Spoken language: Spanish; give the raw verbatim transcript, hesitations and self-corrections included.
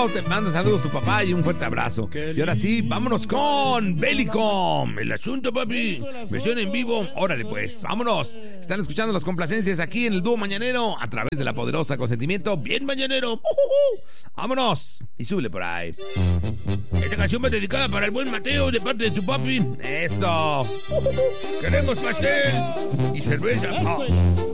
Mateo, te manda saludos tu papá y un fuerte abrazo. Y ahora sí, vámonos con Bélicom. El asunto, papi. Versión en vivo. Órale, pues, vámonos. Están escuchando las complacencias aquí en el dúo mañanero a través de la poderosa Consentimiento. Bien mañanero. Uh, uh, uh. Vámonos. Y súbele por ahí. Esta canción va dedicada para el buen Mateo de parte de tu papi. Eso. Uh, uh, uh. Queremos pastel y cerveza. Oh.